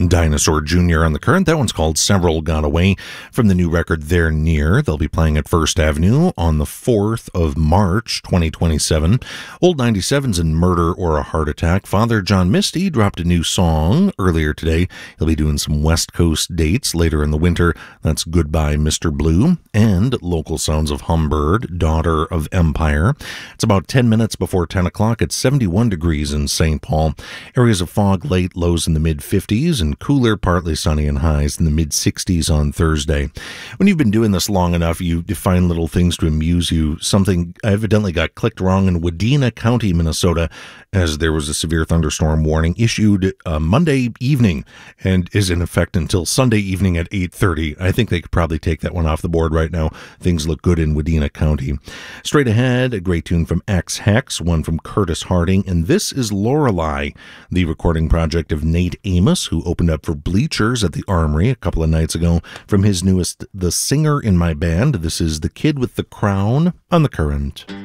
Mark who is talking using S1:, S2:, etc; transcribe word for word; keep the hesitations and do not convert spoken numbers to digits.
S1: Dinosaur Junior on the Current. That one's called Several Got Away from the new record They're Near. They'll be playing at First Avenue on the fourth of March, twenty twenty-seven. Old ninety-sevens and Murder or a Heart Attack. Father John Misty dropped a new song earlier today. He'll be doing some West Coast dates later in the winter. That's Goodbye, Mister Blue. And local sounds of Humbird, Daughter of Empire. It's about ten minutes before ten o'clock. It's seventy-one degrees in Saint Paul. Areas of fog late, lows in the mid fifties, and cooler, partly sunny, and highs in the mid sixties on Thursday. When you've been doing this long enough, you find little things to amuse you. Something evidently got clicked wrong in Wadena County, Minnesota, as there was a severe thunderstorm warning issued uh, Monday evening and is in effect until Sunday evening at eight thirty. I think they could probably take that one off the board right now. Things look good in Wadena County. Straight ahead, a great tune from X Hex, one from Curtis Harding, and this is Lorelei, the recording project of Nate Amos, who opened up for Bleachers at the Armory a couple of nights ago. From his newest The Singer in My Band, this is The Kid with the Crown on the Current.